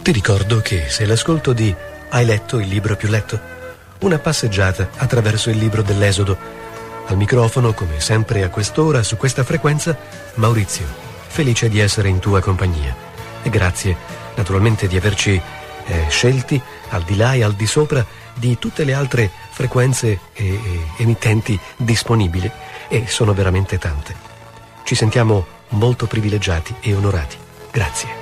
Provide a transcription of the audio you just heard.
Ti ricordo che sei l'ascolto di Hai letto il libro più letto? Una passeggiata attraverso il libro dell'Esodo. Al microfono, come sempre a quest'ora, su questa frequenza, Maurizio, felice di essere in tua compagnia. E grazie, naturalmente, di averci scelti al di là e al di sopra di tutte le altre frequenze e emittenti disponibili, e sono veramente tante. Ci sentiamo molto privilegiati e onorati. Grazie.